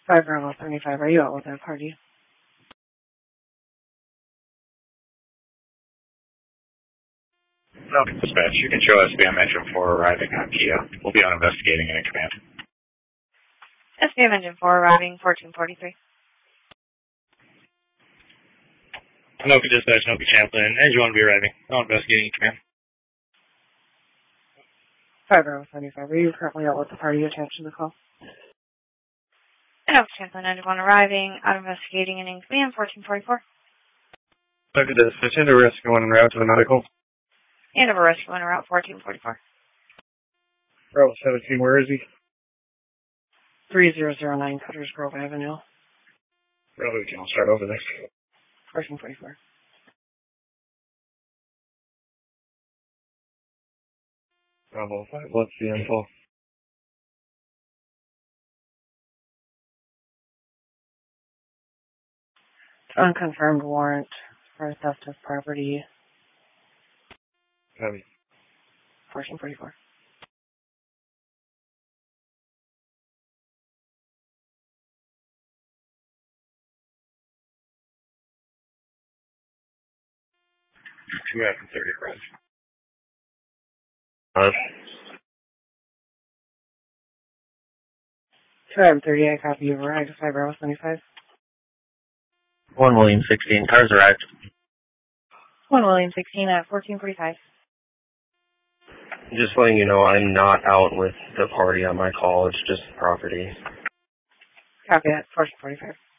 5 Bravo 75, are you out with that party? No, dispatch. You can show SBM Engine 4 arriving on Kia. We'll be on investigating and in command. SBM Engine 4 arriving, 1443. Noki dispatch, Noki Champlin. Engine 1 will be arriving. On investigating in command. 5 Bravo 75, are you currently out with the party attached to the call? Noki Champlin, Engine 1 arriving, out investigating and in command, 1444. Noki dispatch, into rescue 1 en route to the medical. And of a rescue en route, 1444. Bravo 17, where is he? 3009 Cutters Grove Avenue. Bravo, we can start over there. 1444. Bravo 5, what's the info? Unconfirmed warrant for theft of property. Heavy. 1444. Two after 30, Red. 230, I copy you arrived to 5 Bravo 75. 1 William 16, cars arrived. 1 William 16 at 1445. Just letting you know, I'm not out with the party on my call. It's just property. Copy that, 1445.